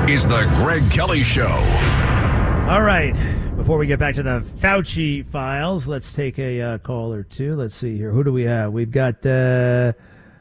is the Greg Kelly Show. All right. Before we get back to the Fauci files, let's take a call or two. Let's see here. Who do we have? We've got Frank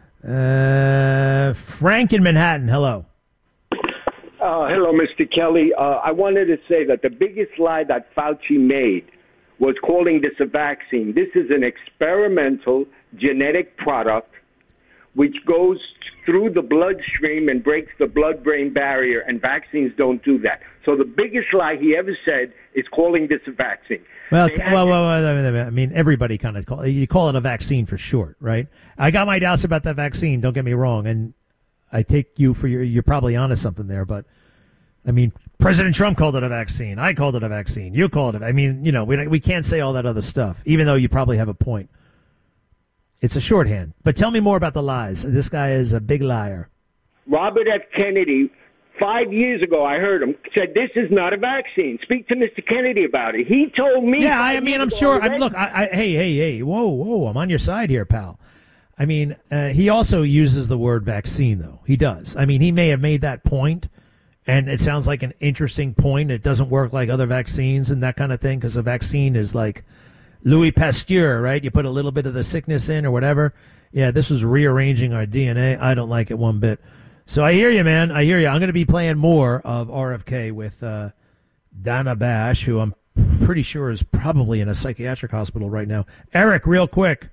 in Manhattan. Hello. Hello, Mr. Kelly. I wanted to say that the biggest lie that Fauci made was calling this a vaccine. This is an experimental genetic product which goes through the bloodstream and breaks the blood-brain barrier, and vaccines don't do that. So the biggest lie he ever said is calling this a vaccine. Well, I mean, everybody kind of call it a vaccine for short, right? I got my doubts about that vaccine, don't get me wrong, and I take you for you're probably onto something there, but I mean, President Trump called it a vaccine. I called it a vaccine. You called it. I mean, you know, we can't say all that other stuff, even though you probably have a point. It's a shorthand. But tell me more about the lies. This guy is a big liar. Robert F. Kennedy, 5 years ago, I heard him, said this is not a vaccine. Speak to Mr. Kennedy about it. He told me. Yeah, I mean, I'm sure. Look, hey, whoa, I'm on your side here, pal. I mean, he also uses the word vaccine, though. He does. I mean, he may have made that point, and it sounds like an interesting point. It doesn't work like other vaccines and that kind of thing, because a vaccine is like Louis Pasteur, right? You put a little bit of the sickness in or whatever. Yeah, this was rearranging our DNA. I don't like it one bit. So I hear you, man. I hear you. I'm going to be playing more of RFK with Dana Bash, who I'm pretty sure is probably in a psychiatric hospital right now. Eric, real quick.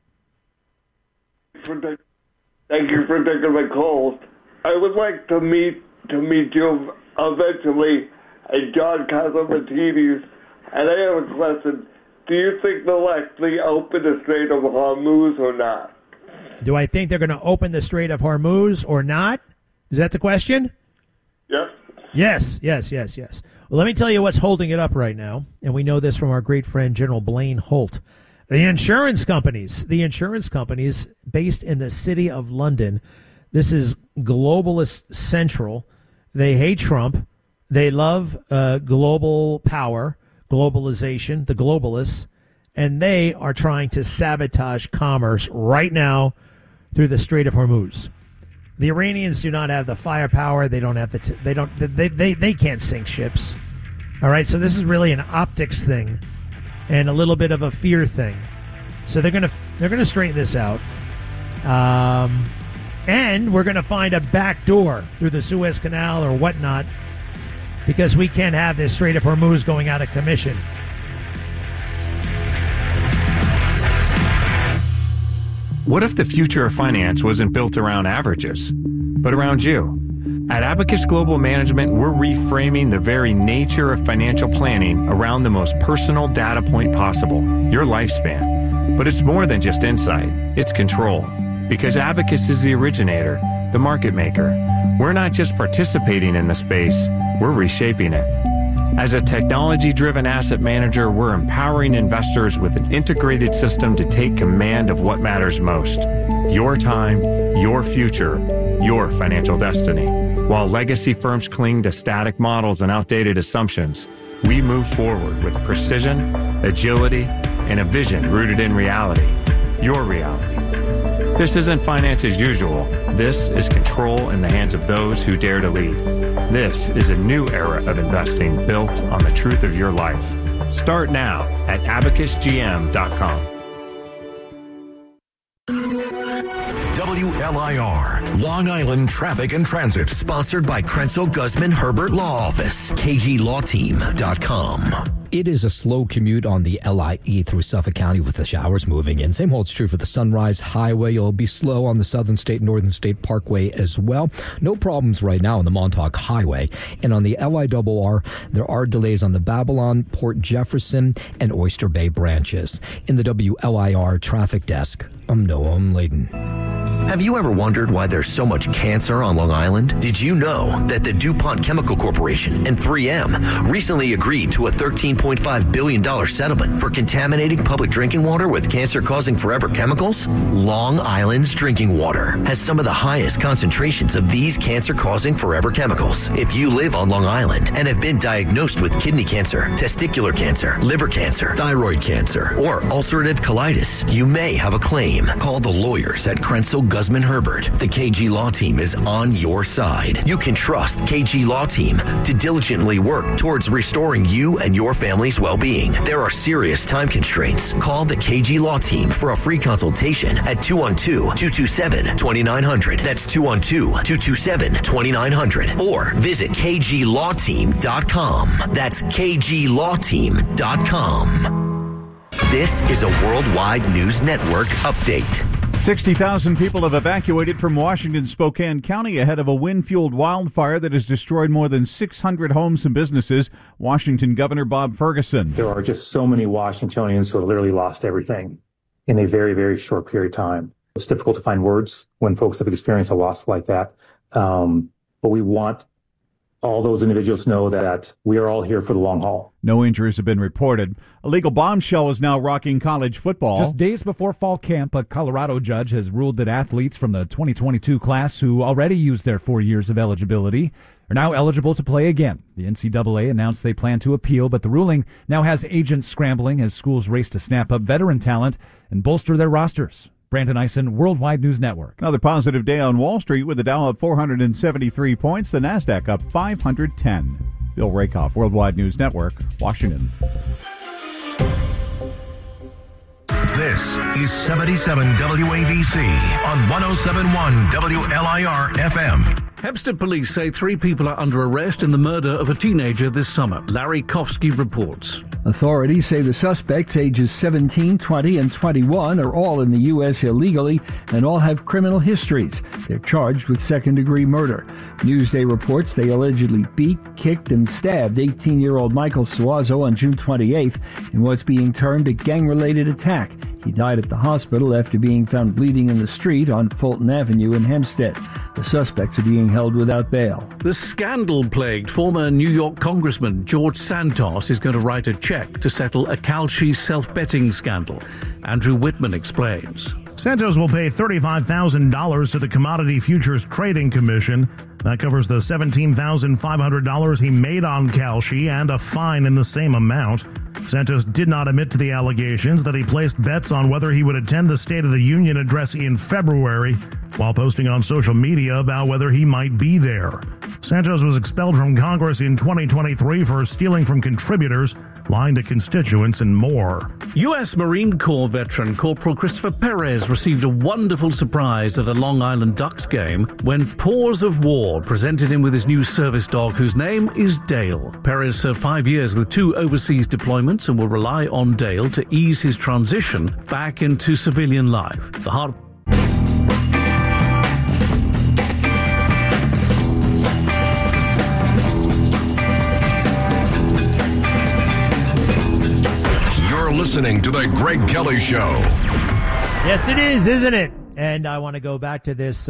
Thank you for taking my call. I would like to meet you eventually at John Casamatides, and I have a question. Do you think they'll actually open the Strait of Hormuz or not? Do I think they're going to open the Strait of Hormuz or not? Is that the question? Yes. Yes. Well, let me tell you what's holding it up right now, and we know this from our great friend General Blaine Holt. The insurance companies based in the city of London, this is globalist central. They hate Trump. They love global power, globalization, the globalists, and they are trying to sabotage commerce right now through the Strait of Hormuz. The Iranians do not have the firepower. They don't have they can't sink ships. All right, so this is really an optics thing and a little bit of a fear thing. So they're gonna straighten this out, and we're gonna find a back door through the Suez Canal or whatnot, because we can't have this Strait of Hormuz going out of commission. What if the future of finance wasn't built around averages, but around you? At Abacus Global Management, we're reframing the very nature of financial planning around the most personal data point possible, your lifespan. But it's more than just insight, it's control. Because Abacus is the originator, the market maker. We're not just participating in the space, we're reshaping it. As a technology-driven asset manager, we're empowering investors with an integrated system to take command of what matters most. Your time, your future, your financial destiny. While legacy firms cling to static models and outdated assumptions, we move forward with precision, agility, and a vision rooted in reality. Your reality. This isn't finance as usual. This is control in the hands of those who dare to lead. This is a new era of investing built on the truth of your life. Start now at abacusgm.com. WLIR, Long Island Traffic and Transit, sponsored by Krenzel Guzman Herbert Law Office, kglawteam.com. It is a slow commute on the LIE through Suffolk County with the showers moving in. Same holds true for the Sunrise Highway. You'll be slow on the Southern State, Northern State Parkway as well. No problems right now on the Montauk Highway. And on the LIRR, there are delays on the Babylon, Port Jefferson, and Oyster Bay branches. In the WLIR traffic desk, I'm Noah Layden. Have you ever wondered why there's so much cancer on Long Island? Did you know that the DuPont Chemical Corporation and 3M recently agreed to a $13.5 billion settlement for contaminating public drinking water with cancer-causing forever chemicals? Long Island's drinking water has some of the highest concentrations of these cancer-causing forever chemicals. If you live on Long Island and have been diagnosed with kidney cancer, testicular cancer, liver cancer, thyroid cancer, or ulcerative colitis, you may have a claim. Call the lawyers at Krenzel Guzman Herbert, the KG Law Team is on your side. You can trust KG Law Team to diligently work towards restoring you and your family's well-being. There are serious time constraints. Call the KG Law Team for a free consultation at 212-227-2900. That's 212-227-2900. Or visit kglawteam.com. That's kglawteam.com. This is a Worldwide News Network update. 60,000 people have evacuated from Washington's Spokane County ahead of a wind-fueled wildfire that has destroyed more than 600 homes and businesses. Washington Governor Bob Ferguson. There are just so many Washingtonians who have literally lost everything in a very, very short period of time. It's difficult to find words when folks have experienced a loss like that. But we want all those individuals to know that we are all here for the long haul. No injuries have been reported. A legal bombshell is now rocking college football. Just days before fall camp, a Colorado judge has ruled that athletes from the 2022 class who already used their 4 years of eligibility are now eligible to play again. The NCAA announced they plan to appeal, but the ruling now has agents scrambling as schools race to snap up veteran talent and bolster their rosters. Brandon Eisen, Worldwide News Network. Another positive day on Wall Street with the Dow up 473 points, the NASDAQ up 510. Bill Rakoff, Worldwide News Network, Washington. This is 77 WABC on 107.1 WLIR FM. Hempstead police say 3 people are under arrest in the murder of a teenager this summer. Larry Kofsky reports. Authorities say the suspects, ages 17, 20, and 21, are all in the U.S. illegally and all have criminal histories. They're charged with second-degree murder. Newsday reports they allegedly beat, kicked, and stabbed 18-year-old Michael Suazo on June 28th in what's being termed a gang-related attack. He died at the hospital after being found bleeding in the street on Fulton Avenue in Hempstead. The suspects are being held without bail. The scandal-plagued former New York Congressman George Santos is going to write a check to settle a Kalshi self-betting scandal. Andrew Whitman explains. Santos will pay $35,000 to the Commodity Futures Trading Commission. That covers the $17,500 he made on Kalshi and a fine in the same amount. Santos did not admit to the allegations that he placed bets on whether he would attend the State of the Union address in February while posting on social media about whether he might be there. Santos was expelled from Congress in 2023 for stealing from contributors, lying to constituents, and more. U.S. Marine Corps veteran Corporal Christopher Perez received a wonderful surprise at a Long Island Ducks game when Paws of War presented him with his new service dog, whose name is Dale. Perez served 5 years with 2 overseas deployments and will rely on Dale to ease his transition back into civilian life. The heart. You're listening to The Greg Kelly Show. Yes, it is, isn't it? And I want to go back to this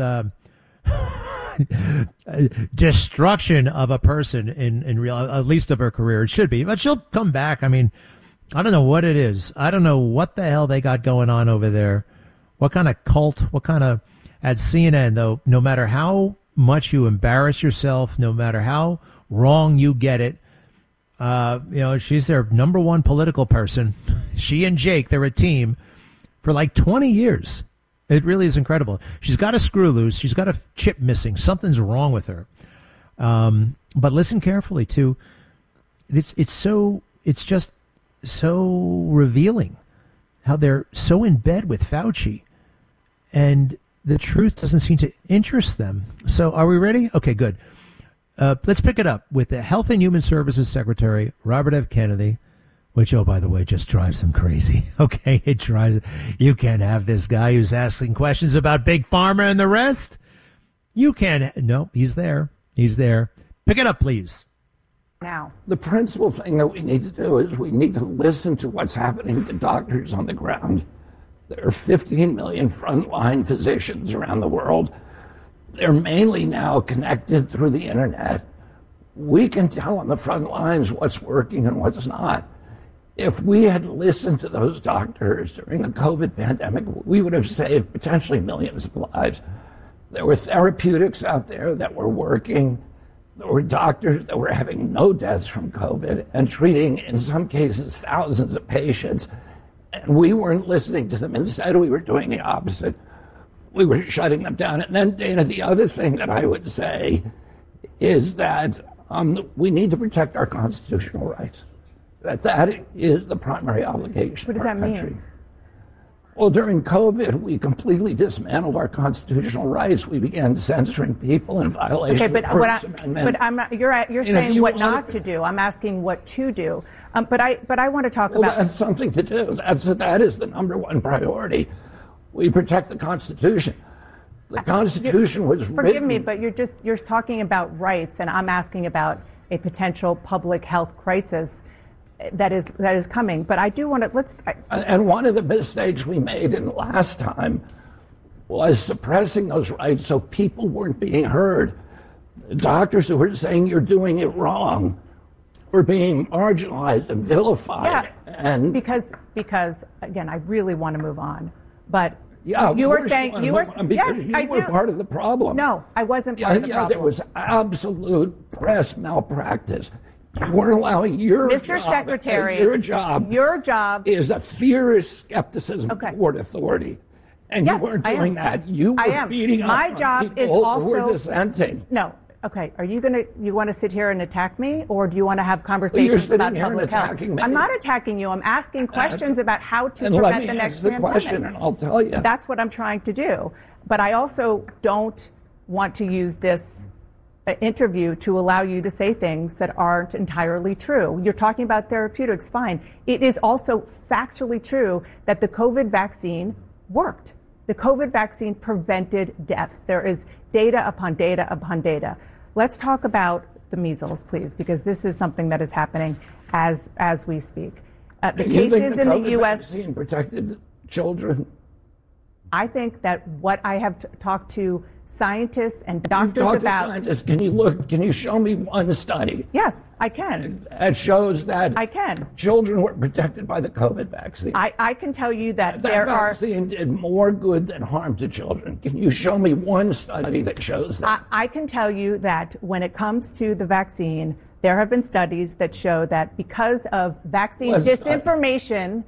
destruction of a person in real, at least of her career. It should be, but she'll come back. I mean, I don't know what it is. I don't know what the hell they got going on over there. What kind of cult, at CNN, though, no matter how much you embarrass yourself, no matter how wrong you get it, she's their number one political person. She and Jake, they're a team for like 20 years. It really is incredible. She's got a screw loose. She's got a chip missing. Something's wrong with her. But listen carefully too. It's just so revealing how they're so in bed with Fauci, and the truth doesn't seem to interest them. So are we ready? Okay, good. Let's pick it up with the Health and Human Services Secretary, Robert F. Kennedy, which, oh, by the way, just drives them crazy. Okay, it drives. You can't have this guy who's asking questions about Big Pharma and the rest. You can't. No, he's there. He's there. Pick it up, please. Now, the principal thing that we need to do is we need to listen to what's happening to doctors on the ground. There are 15 million frontline physicians around the world. They're mainly now connected through the internet. We can tell on the front lines what's working and what's not. If we had listened to those doctors during the COVID pandemic, we would have saved potentially millions of lives. There were therapeutics out there that were working. There were doctors that were having no deaths from COVID and treating, in some cases, thousands of patients. And we weren't listening to them. Instead, we were doing the opposite. we were shutting them down. And then, Dana, the other thing that I would say is that we need to protect our constitutional rights. That is the primary obligation. What does that mean? Well, during COVID, we completely dismantled our constitutional rights. We began censoring people in violation of the First Amendment. But I'm not, you're saying what not to do. I'm asking what to do. But I want to talk about... That's something to do. That is the number one priority. We protect the Constitution. The Constitution was written... Forgive me, but you're talking about rights, and I'm asking about a potential public health crisis that is coming. But I do want to And one of the mistakes we made in the last time was suppressing those rights so people weren't being heard. The doctors who were saying you're doing it wrong were being marginalized and vilified. Yeah, and because again, I really want to move on, but. Yeah, you were saying yes, I were part of the problem. No, I wasn't part of the problem. There was absolute press malpractice. You weren't allowing your Mr. Secretary, your job is a fierce skepticism toward authority, and you weren't doing that. You were beating up My job people is also who were dissenting. No. Okay, you want to sit here and attack me, or do you want to have conversations about public health? I'm not attacking you. I'm asking questions about how to prevent the next pandemic. Question, and I'll tell you. That's what I'm trying to do. But I also don't want to use this interview to allow you to say things that aren't entirely true. You're talking about therapeutics, fine. It is also factually true that the COVID vaccine worked. The COVID vaccine prevented deaths. There is data upon data upon data. Let's talk about the measles, please, because this is something that is happening as we speak. The cases in the U.S. vaccine protected children. I think that what I have talked to scientists and doctors about. Scientists. Can you show me one study? Yes, I can. That shows that I can. Children were protected by the COVID vaccine. I can tell you that there vaccine did more good than harm to children. Can you show me one study that shows that? I can tell you that when it comes to the vaccine, there have been studies that show that because of vaccine disinformation,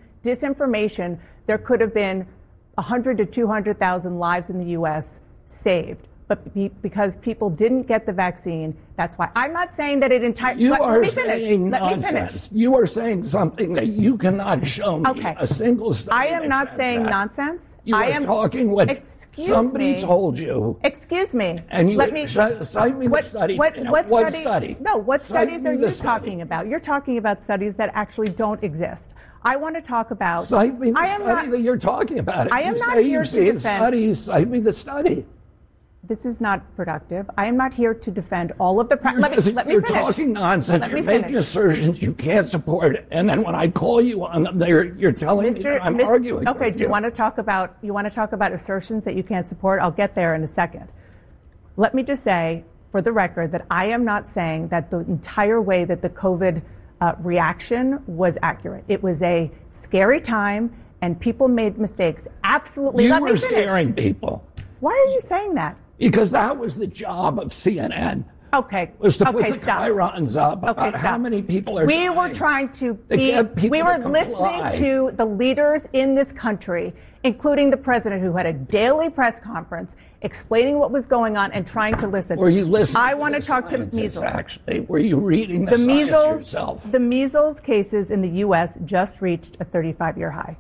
there could have been 100 to 200,000 lives in the U.S. saved. But because people didn't get the vaccine, that's why. I'm not saying that it entirely... You are saying nonsense. You are saying something that you cannot show me a single study. I am not saying nonsense. You are talking what somebody told you. Excuse me. And you cite me the study. What study? No, what studies are you talking about? You're talking about studies that actually don't exist. I want to talk about... Cite me the study that you're talking about. I am not here to defend... studies. Cite me the study. This is not productive. I am not here to defend all of the... Let me finish. You're talking nonsense. You're making assertions you can't support, and then when I call you on them, you're telling me that I'm arguing. Okay. Do you want to talk about assertions that you can't support? I'll get there in a second. Let me just say, for the record, that I am not saying that the entire way that the COVID reaction was accurate. It was a scary time, and people made mistakes. Absolutely. You were scaring people. Why are you saying that? Because that was the job of CNN. Okay. Was to put the chyrons up about how many people are dying. We were trying to we were listening to the leaders in this country, including the president, who had a daily press conference explaining what was going on and trying to listen. Were you listening? I want to talk to measles. Actually, were you reading the science yourself? The measles cases in the U.S. just reached a 35-year high.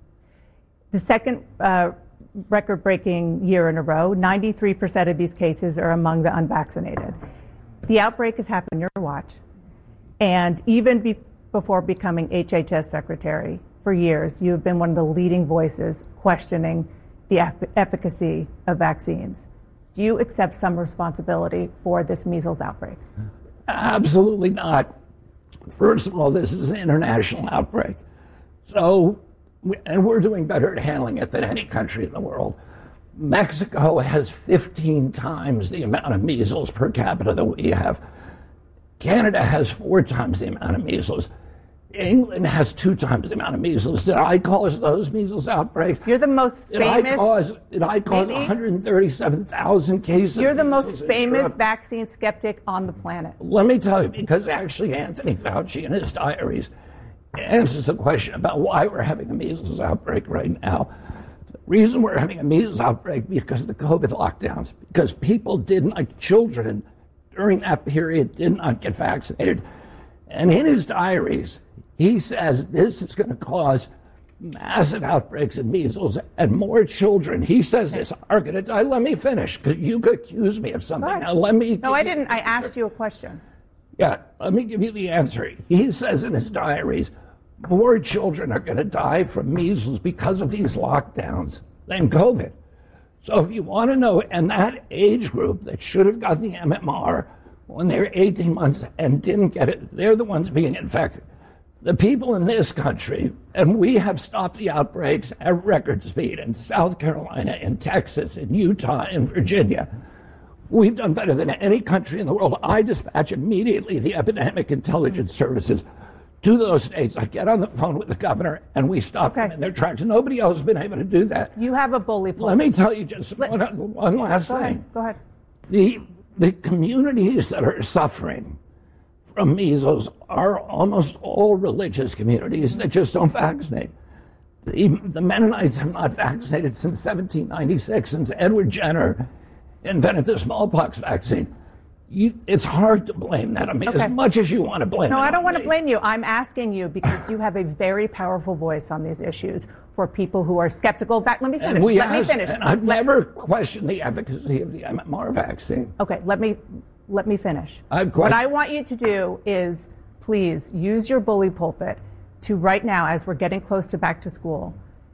The second record-breaking year in a row. 93% of these cases are among the unvaccinated. The outbreak has happened on your watch. And even before becoming HHS secretary, for years, you have been one of the leading voices questioning the efficacy of vaccines. Do you accept some responsibility for this measles outbreak? Absolutely not. First of all, this is an international outbreak. And we're doing better at handling it than any country in the world. Mexico has 15 times the amount of measles per capita that we have. Canada has 4 times the amount of measles. England has 2 times the amount of measles. Did I cause those measles outbreaks? You're the most famous... Did I cause 137,000 cases? You're the most famous vaccine skeptic on the planet. Let me tell you, because actually Anthony Fauci in his diaries answers the question about why we're having a measles outbreak right now. The reason we're having a measles outbreak because of the COVID lockdowns, because people children during that period did not get vaccinated. And in his diaries, he says this is going to cause massive outbreaks of measles and more children. He says this are going to die. Let me finish, because you could accuse me of something. Right. Now, let me. No, I didn't. I asked you a question. Yeah, let me give you the answer. He says in his diaries, more children are going to die from measles because of these lockdowns than COVID. So if you want to know, and that age group that should have gotten the MMR when they were 18 months and didn't get it, they're the ones being infected. The people in this country, and we have stopped the outbreaks at record speed in South Carolina, in Texas, in Utah, in Virginia. We've done better than any country in the world. I dispatch immediately the epidemic intelligence services to those states. I get on the phone with the governor, and we stop them in their tracks. Nobody else has been able to do that. You have a bully pulpit. Let me tell you just one last thing. Go ahead. The communities that are suffering from measles are almost all religious communities that just don't vaccinate. The Mennonites have not vaccinated since 1796, since Edward Jenner invented the smallpox vaccine. It's hard to blame that. I mean, as much as you want to blame it. No, I don't want to blame you. I'm asking you because you have a very powerful voice on these issues for people who are skeptical. Let me finish. Let me finish. And I've never questioned the efficacy of the MMR vaccine. Okay, let me finish. What I want you to do is please use your bully pulpit to right now, as we're getting close to back to school,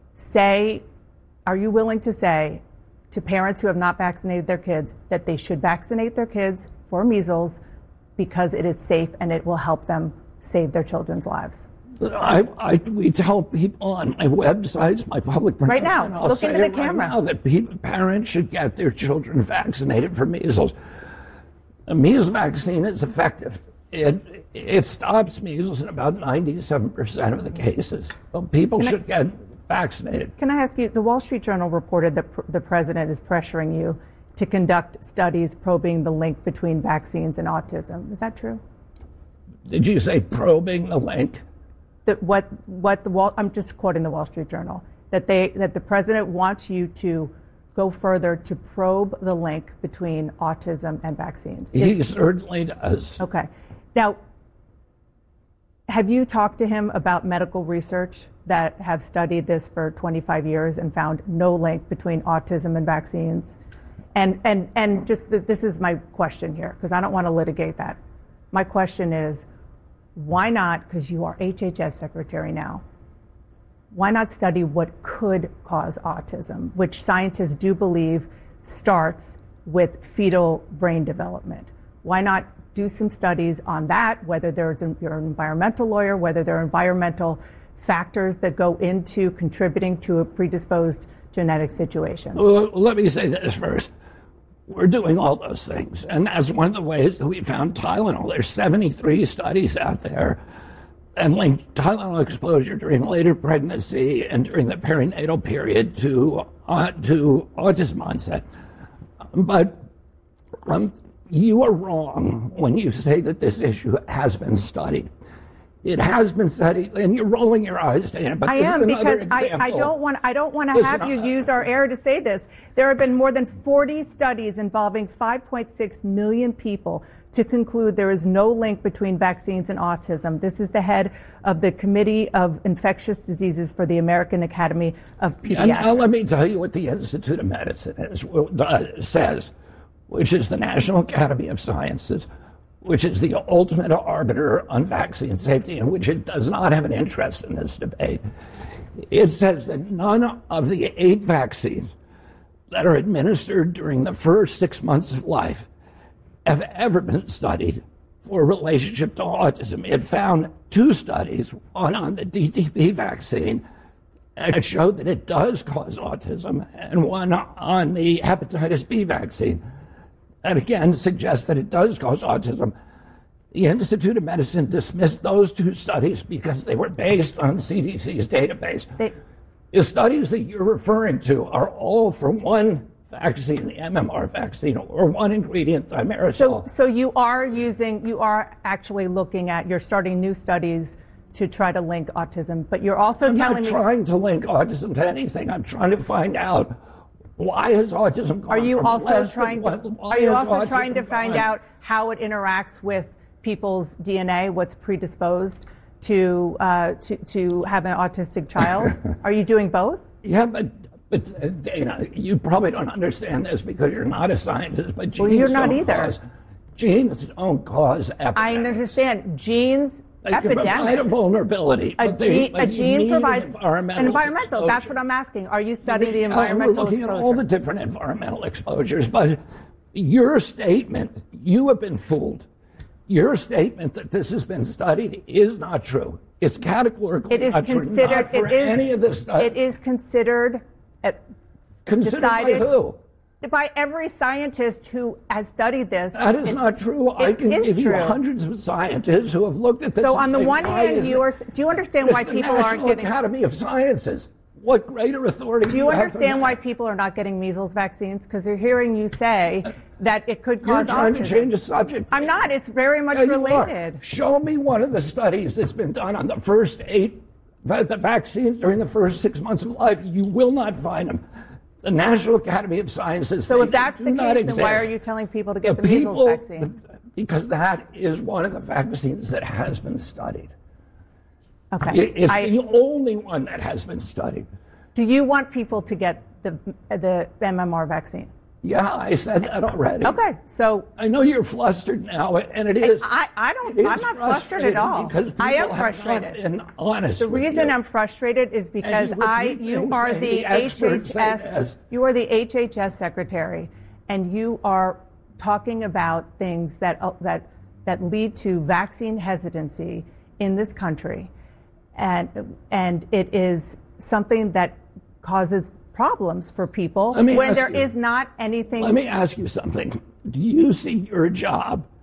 are you willing to say to parents who have not vaccinated their kids that they should vaccinate their kids for measles because it is safe and it will help them save their children's lives? We tell people on my websites, my public right now, look into the camera. Right now that parents should get their children vaccinated for measles. The measles vaccine is effective. It stops measles in about 97% of the cases. So people should get vaccinated. Can I ask you, the Wall Street Journal reported that the president is pressuring you to conduct studies probing the link between vaccines and autism. Is that true? Did you say probing the link? I'm just quoting the Wall Street Journal, that the president wants you to go further to probe the link between autism and vaccines. He certainly does. Okay. Now, have you talked to him about medical research that have studied this for 25 years and found no link between autism and vaccines? And just this is my question here, because I don't want to litigate that. My question is, why not, because you are HHS secretary now, why not study what could cause autism, which scientists do believe starts with fetal brain development? Why not do some studies on that, whether you're an environmental lawyer, whether there are environmental factors that go into contributing to a predisposed genetic situation? Well, let me say this first. We're doing all those things, and that's one of the ways that we found Tylenol. There's 73 studies out there and linked Tylenol exposure during later pregnancy and during the perinatal period to autism onset. But you are wrong when you say that this issue has been studied. It has been studied, and you're rolling your eyes, Dana. But I am, because I don't want to have you use our air to say this. There have been more than 40 studies involving 5.6 million people to conclude there is no link between vaccines and autism. This is the head of the Committee of Infectious Diseases for the American Academy of Pediatrics. Now let me tell you what the Institute of Medicine says, which is the National Academy of Sciences, which is the ultimate arbiter on vaccine safety, and which it does not have an interest in this debate. It says that none of the 8 vaccines that are administered during the first 6 months of life have ever been studied for a relationship to autism. It found 2 studies, one on the DTP vaccine, that showed that it does cause autism, and one on the hepatitis B vaccine. That again suggests that it does cause autism. The Institute of Medicine dismissed those 2 studies because they were based on CDC's database. The studies that you're referring to are all for one vaccine, the MMR vaccine, or one ingredient, thimerosal. So you are actually looking at, you're starting new studies to try to link autism, but you're also I'm telling me... I'm not trying to link autism to anything. I'm trying to find out why is autism gone Are you from also less trying than to, why are you is also trying to autism find gone? out how it interacts with people's DNA, what's predisposed to have an autistic child? Are you doing both? Yeah, but Dana, you probably don't understand this because you're not a scientist, but genes you're not don't either. cause genes don't cause epidemics. I understand. Genes, They can provide a epidemics. vulnerability. A but you gene need provides environmental environmental. That's what I'm asking. Are you studying the We're environmental looking exposure? at all the different environmental exposures, but your statement, you have been fooled. Your statement that this has been studied is not true. It's categorically It is not considered. true. Not for any of the studies. It is considered. Considered by who? By every scientist who has studied this. That is not true. I can give you true. hundreds of scientists who have looked at this. So and on the say, one why hand, is you it- are. Do you understand It's why the people aren't National getting? Academy of Sciences. What greater authority Do you have than understand that? why people are not getting measles vaccines? Because they're hearing you say that it could You're cause trying autism. to change the subject. I'm not. It's very much Yeah, you are. related. Show me one of the studies that's been done on the first 8 the vaccines during the first 6 months of life. You will not find them. The National Academy of Sciences. So say if that's they the do not case, then why exist. are you telling people to get the measles vaccine? Because that is one of the vaccines that has been studied. Okay. It's the only one that has been studied. Do you want people to get the MMR vaccine? Yeah, I said that already. Okay, so I know you're flustered now, and it is. I don't. it is I'm not flustered at all. Because I am people have frustrated. not been honest. The with reason you. I'm frustrated is because And you repeat you things are that the the experts say HHS. as- You are the HHS secretary, and you are talking about things that lead to vaccine hesitancy in this country, and it is something that causes problems for people Let me when ask there you- is not anything. Let me ask you something. Do you see your job